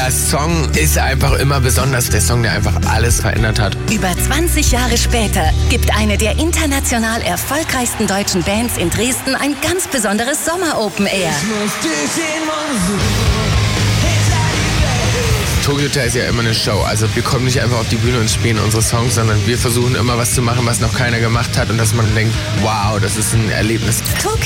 Dieser Song ist einfach immer besonders. Der Song, der einfach alles verändert hat. Über 20 Jahre später gibt eine der international erfolgreichsten deutschen Bands in Dresden ein ganz besonderes Sommer-Open Air. Tokyo Hotel ist ja immer eine Show. Also wir kommen nicht einfach auf die Bühne und spielen unsere Songs, sondern wir versuchen immer was zu machen, was noch keiner gemacht hat und dass man denkt, wow, das ist ein Erlebnis.